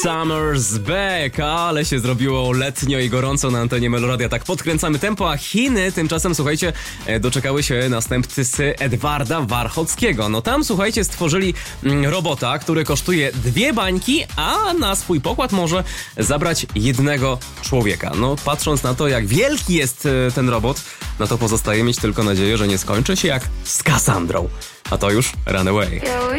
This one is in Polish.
Summer's Back, ale się zrobiło letnio i gorąco na antenie Meloradia. Tak podkręcamy tempo, a Chiny tymczasem, słuchajcie, doczekały się następcy Edwarda Warchockiego. No tam, słuchajcie, stworzyli robota, który kosztuje 2 bańki, a na swój pokład może zabrać jednego człowieka. No patrząc na to, jak wielki jest ten robot, no to pozostaje mieć tylko nadzieję, że nie skończy się jak z Cassandrą. A to już Runaway.